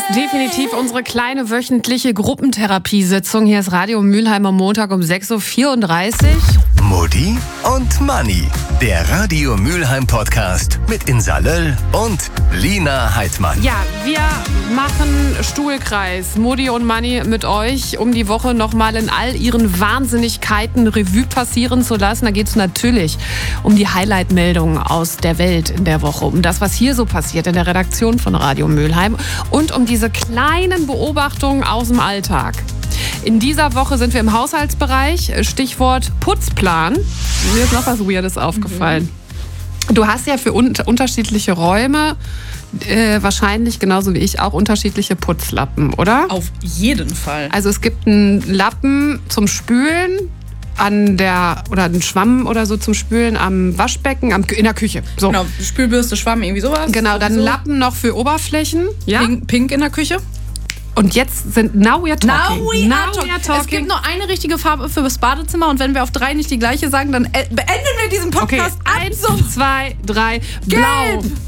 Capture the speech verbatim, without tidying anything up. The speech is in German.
definitiv unsere kleine wöchentliche Gruppentherapiesitzung. Hier ist Radio Mülheim am Montag um sechs Uhr vierunddreißig. Mutti und Manni, der Radio Mülheim Podcast mit Insa Löll und Lina Heidmann. Ja, wir machen Stuhlkreis, Mutti und Manni mit euch, um die Woche nochmal in all ihren Wahnsinnigkeiten Revue passieren zu lassen. Da geht es natürlich um die Highlight-Meldungen aus der Welt in der Woche, um das, was hier so passiert in der Redaktion von Radio Mülheim und um diese kleinen Beobachtungen aus dem Alltag. In dieser Woche sind wir im Haushaltsbereich, Stichwort Putzplan. Mir ist noch was Weirdes aufgefallen. Mhm. Du hast ja für un- unterschiedliche Räume äh, wahrscheinlich genauso wie ich auch unterschiedliche Putzlappen, oder? Auf jeden Fall. Also es gibt einen Lappen zum Spülen an der oder einen Schwamm oder so zum Spülen am Waschbecken, am, in der Küche. So. Genau, Spülbürste, Schwamm, irgendwie sowas. Genau, dann so. Lappen noch für Oberflächen. Ja. Pink, pink in der Küche. Und jetzt sind, now we are talking. Now we now are talking. We are talking. Es gibt nur eine richtige Farbe für das Badezimmer und wenn wir auf drei nicht die gleiche sagen, dann beenden wir diesen Podcast okay. ab. Eins, So. zwei, drei, blau. Gelb.